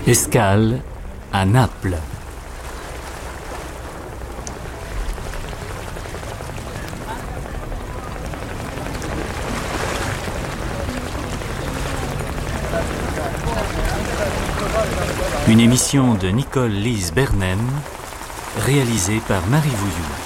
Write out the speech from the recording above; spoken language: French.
Escale à Naples. Une émission de Nicole Lise Bernem, réalisée par Marie Vouillou.